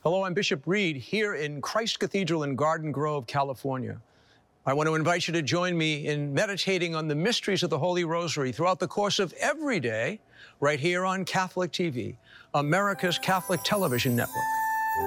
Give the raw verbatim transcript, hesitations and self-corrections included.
Hello, I'm Bishop Reed here in Christ Cathedral in Garden Grove, California. I want to invite you to join me in meditating on the mysteries of the Holy Rosary throughout the course of every day, right here on Catholic T V, America's Catholic Television Network.